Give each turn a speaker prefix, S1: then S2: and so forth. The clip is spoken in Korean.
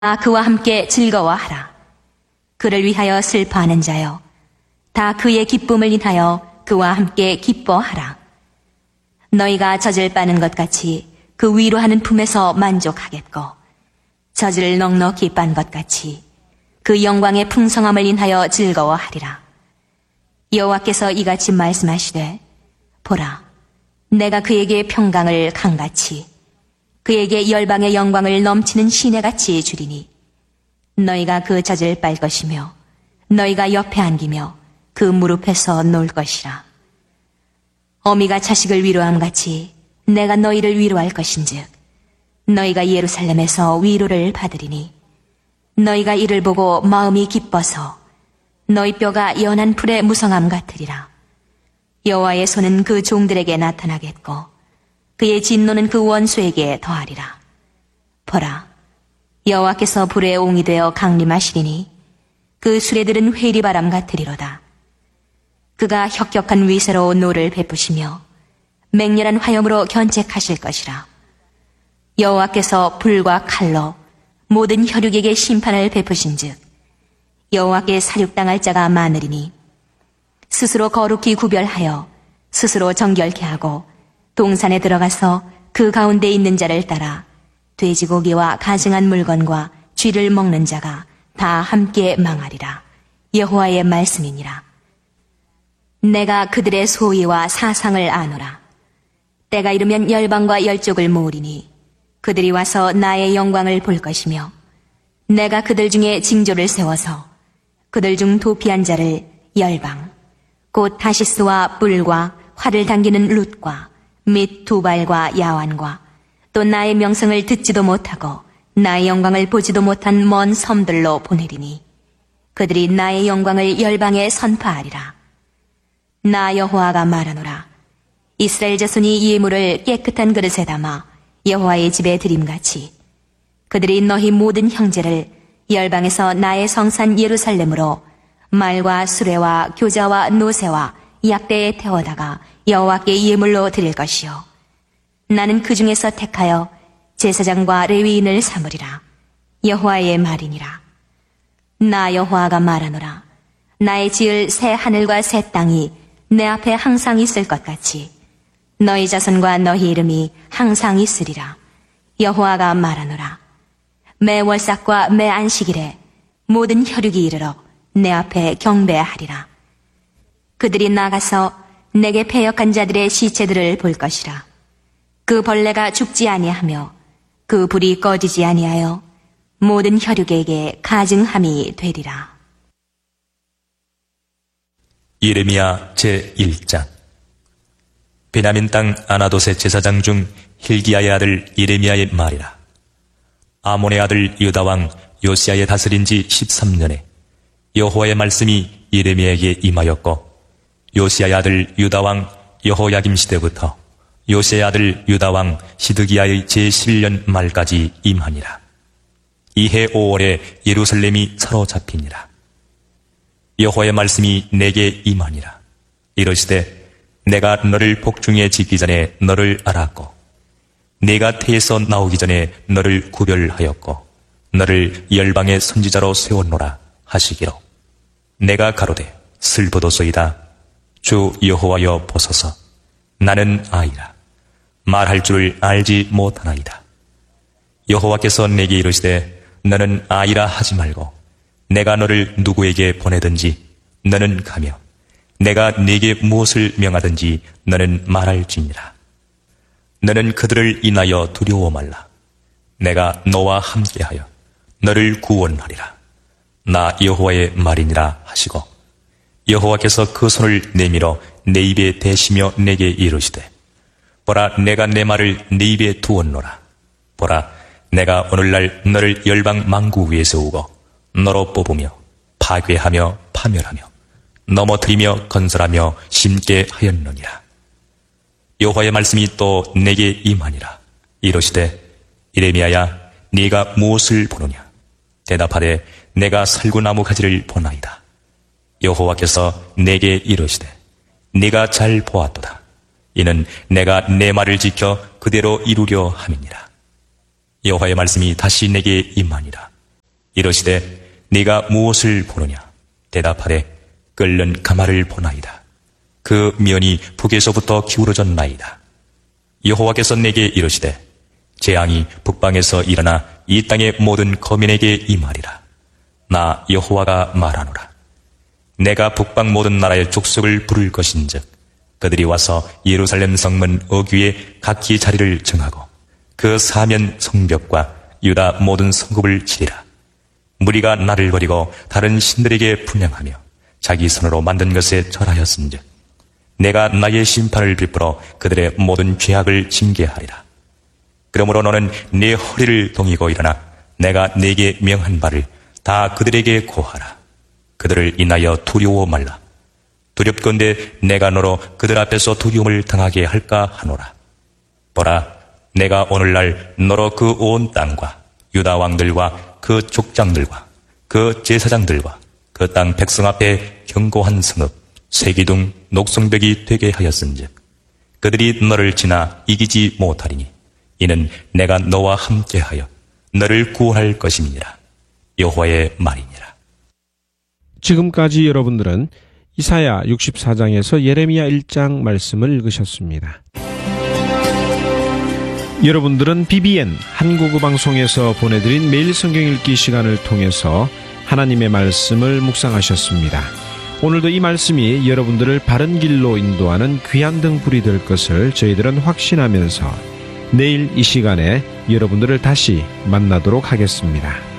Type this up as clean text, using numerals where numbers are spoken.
S1: 그와 함께 즐거워하라. 그를 위하여 슬퍼하는 자여, 다 그의 기쁨을 인하여 그와 함께 기뻐하라. 너희가 젖을 빠는 것 같이 그 위로하는 품에서 만족하겠고, 젖을 넉넉히 빤 것 같이 그 영광의 풍성함을 인하여 즐거워하리라. 여호와께서 이같이 말씀하시되, 보라, 내가 그에게 평강을 강같이 그에게 열방의 영광을 넘치는 시내같이 주리니, 너희가 그 젖을 빨 것이며 너희가 옆에 안기며 그 무릎에서 놀 것이라. 어미가 자식을 위로함같이 내가 너희를 위로할 것인즉 너희가 예루살렘에서 위로를 받으리니, 너희가 이를 보고 마음이 기뻐서 너희 뼈가 연한 풀의 무성함 같으리라. 여호와의 손은 그 종들에게 나타나겠고 그의 진노는 그 원수에게 더하리라. 보라, 여호와께서 불의 옹이 되어 강림하시리니 그 수레들은 회리바람 같으리로다. 그가 혁혁한 위세로 노를 베푸시며 맹렬한 화염으로 견책하실 것이라. 여호와께서 불과 칼로 모든 혈육에게 심판을 베푸신즉 여호와께 사륙당할 자가 많으리니, 스스로 거룩히 구별하여 스스로 정결케 하고 동산에 들어가서 그 가운데 있는 자를 따라 돼지고기와 가증한 물건과 쥐를 먹는 자가 다 함께 망하리라. 여호와의 말씀이니라. 내가 그들의 소위와 사상을 아노라. 때가 이르면 열방과 열족을 모으리니 그들이 와서 나의 영광을 볼 것이며, 내가 그들 중에 징조를 세워서 그들 중 도피한 자를 열방, 곧 다시스와 뿔과 활을 당기는 룻과 및 두발과 야완과 또 나의 명성을 듣지도 못하고 나의 영광을 보지도 못한 먼 섬들로 보내리니, 그들이 나의 영광을 열방에 선파하리라. 나 여호와가 말하노라. 이스라엘 자손이 예물을 깨끗한 그릇에 담아 여호와의 집에 드림같이 그들이 너희 모든 형제를 열방에서 나의 성산 예루살렘으로 말과 수레와 교자와 노새와 약대에 태워다가 여호와께 예물로 드릴 것이요, 나는 그 중에서 택하여 제사장과 레위인을 삼으리라. 여호와의 말이니라. 나 여호와가 말하노라. 나의 지을 새 하늘과 새 땅이 내 앞에 항상 있을 것 같이 너희 자손과 너희 이름이 항상 있으리라. 여호와가 말하노라. 매 월삭과 매 안식일에 모든 혈육이 이르러 내 앞에 경배하리라. 그들이 나가서 내게 패역한 자들의 시체들을 볼 것이라. 그 벌레가 죽지 아니하며 그 불이 꺼지지 아니하여 모든 혈육에게 가증함이 되리라.
S2: 예레미야 제1장. 베냐민 땅 아나돗의 제사장 중 hil기야의 아들 예레미야의 말이라. 아몬의 아들 유다왕 요시야의 다스린 지 13년에 여호와의 말씀이 예레미야에게 임하였고, 요시야의 아들 유다왕 여호야김 시대부터 요시야의 아들 유다왕 시드기야의 제11년 말까지 임하니라. 이해 5월에 예루살렘이 사로잡히니라. 여호와의 말씀이 내게 임하니라. 이르시되, 내가 너를 복중에 짓기 전에 너를 알았고, 네가 태에서 나오기 전에 너를 구별하였고, 너를 열방의 선지자로 세웠노라 하시기로, 내가 가로되 슬프도소이다. 주 여호와여 보소서. 나는 아이라. 말할 줄을 알지 못하나이다. 여호와께서 내게 이르시되, 너는 아이라 하지 말고 내가 너를 누구에게 보내든지 너는 가며 내가 네게 무엇을 명하든지 너는 말할지니라. 너는 그들을 인하여 두려워 말라. 내가 너와 함께하여 너를 구원하리라. 나 여호와의 말이니라 하시고, 여호와께서 그 손을 내밀어 내 입에 대시며 내게 이르시되, 보라, 내가 내 말을 네 입에 두었노라. 보라, 내가 오늘날 너를 열방 만국 위에 세우고 너로 뽑으며 파괴하며 파멸하며 넘어뜨리며 건설하며 심게 하였느니라. 여호와의 말씀이 또 내게 임하니라. 이르시되, 예레미야야, 네가 무엇을 보느냐? 대답하되, 내가 살구나무 가지를 보나이다. 여호와께서 내게 이르시되, 네가 잘 보았도다. 이는 내가 내 말을 지켜 그대로 이루려 함이니라. 여호와의 말씀이 다시 내게 임하니라. 이르시되 네가 무엇을 보느냐? 대답하되 끓는 가마를 보나이다. 그 면이 북에서부터 기울어졌나이다. 여호와께서 내게 이르시되 재앙이 북방에서 일어나 이 땅의 모든 거민에게 임하리라. 나 여호와가 말하노라. 내가 북방 모든 나라의 족속을 부를 것인즉 그들이 와서 예루살렘 성문 어귀에 각기 자리를 정하고 그 사면 성벽과 유다 모든 성읍을 치리라. 무리가 나를 버리고 다른 신들에게 분향하며 자기 손으로 만든 것에 절하였은즉 내가 나의 심판을 베풀어 그들의 모든 죄악을 징계하리라. 그러므로 너는 네 허리를 동이고 일어나 내가 네게 명한 바를 다 그들에게 고하라. 그들을 인하여 두려워 말라. 두렵건대 내가 너로 그들 앞에서 두려움을 당하게 할까 하노라. 보라, 내가 오늘날 너로 그 온 땅과 유다 왕들과 그 족장들과 그 제사장들과 그 땅 백성 앞에 견고한 성읍 세기둥 녹성벽이 되게 하였은즉 그들이 너를 지나 이기지 못하리니 이는 내가 너와 함께하여 너를 구할 것임이니라. 여호와의 말이니라.
S3: 지금까지 여러분들은 이사야 64장에서 예레미야 1장 말씀을 읽으셨습니다. 여러분들은 BBN 한국어방송에서 보내드린 매일 성경 읽기 시간을 통해서 하나님의 말씀을 묵상하셨습니다. 오늘도 이 말씀이 여러분들을 바른 길로 인도하는 귀한 등불이 될 것을 저희들은 확신하면서 내일 이 시간에 여러분들을 다시 만나도록 하겠습니다.